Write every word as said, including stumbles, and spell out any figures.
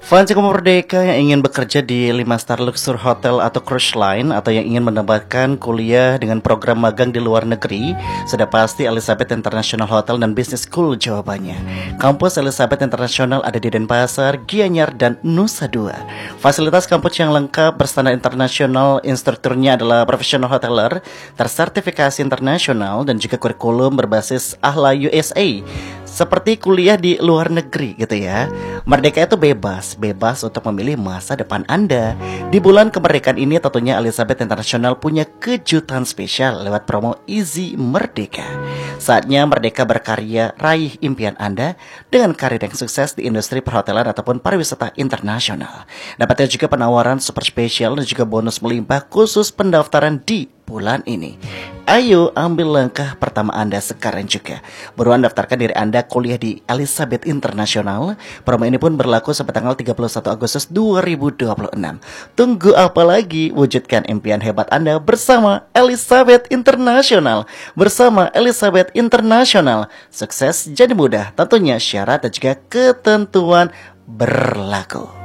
Fans yang merdeka yang ingin bekerja di lima star luxury hotel atau cruise line atau yang ingin mendapatkan kuliah dengan program magang di luar negeri, sudah pasti Elizabeth International Hotel dan Business School jawabannya. Kampus Elizabeth International ada di Denpasar, Gianyar, dan Nusa Dua. Fasilitas kampus yang lengkap berstandar internasional, instrukturnya adalah profesional hoteler, tersertifikasi internasional, dan juga kurikulum berbasis ahla U S A. Seperti kuliah di luar negeri gitu ya. Merdeka itu bebas, bebas untuk memilih masa depan Anda. Di bulan kemerdekaan ini tentunya Elizabeth International punya kejutan spesial lewat promo Easy Merdeka. Saatnya Merdeka berkarya raih impian Anda dengan karir yang sukses di industri perhotelan ataupun pariwisata internasional. Dapatnya juga penawaran super spesial dan juga bonus melimpah khusus pendaftaran di bulan ini. Ayo ambil langkah pertama Anda sekarang juga. Buruan daftarkan diri Anda kuliah di Elizabeth International. Promo ini pun berlaku sampai tanggal tiga puluh satu Agustus dua ribu dua puluh enam. Tunggu apa lagi? Wujudkan impian hebat Anda bersama Elizabeth International. Bersama Elizabeth International, sukses jadi mudah. Tentunya syarat dan juga ketentuan berlaku.